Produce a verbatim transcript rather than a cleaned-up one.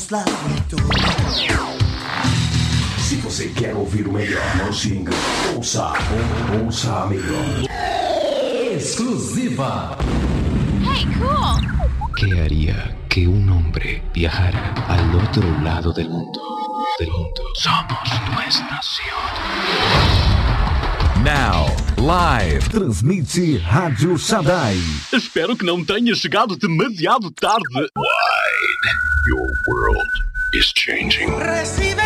la victoria. Se você quer ouvir o melhor, não se engane. Ouça, ouça a melhor. Exclusiva. Hey, cool. ¿Qué haría que un hombre viajara al otro lado del mundo? Del mundo. Somos nuestra nación. Now, live. Transmite Rádio Shaddai. Espero que não tenha chegado demasiado tarde. Wide. Your world is changing. Recibe